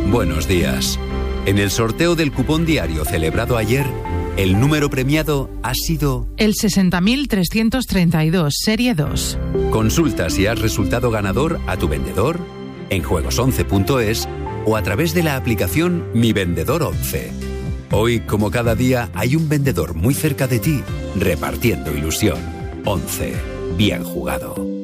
Buenos días. En el sorteo del cupón diario celebrado ayer, el número premiado ha sido el 60.332, serie 2. Consulta si has resultado ganador a tu vendedor, en juegos11.es o a través de la aplicación Mi Vendedor 11. Hoy, como cada día, hay un vendedor muy cerca de ti, repartiendo ilusión. 11. Bien jugado.